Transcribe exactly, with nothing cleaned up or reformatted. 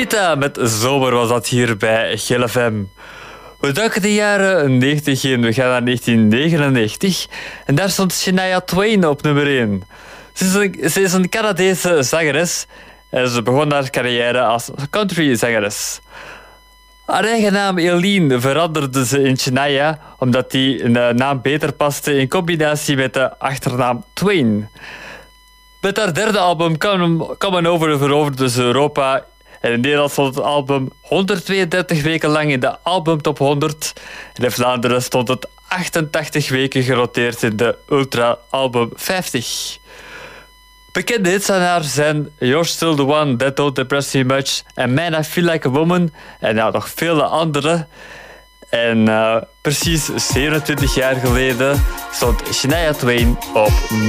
Rita met Zomer was dat hier bij G L F M. We duiken de jaren negentig in. We gaan naar negentien negenennegentig. En daar stond Shania Twain op nummer één. Ze is een, ze is een Canadese zangeres. En ze begon haar carrière als country-zangeres. Haar eigen naam Eileen veranderde ze in Shania, omdat die de naam beter paste in combinatie met de achternaam Twain. Met haar derde album Come, Come Over veroverde ze Europa. En in Nederland stond het album honderdtweeëndertig weken lang in de albumtop honderd. En in Vlaanderen stond het achtentachtig weken genoteerd in de Ultra Album vijftig. Bekende hits aan haar zijn You're Still the One, That Don't Depress Me Much en Man I Feel Like a Woman. En ja, nog vele andere. En uh, precies zevenentwintig jaar geleden stond Shania Twain op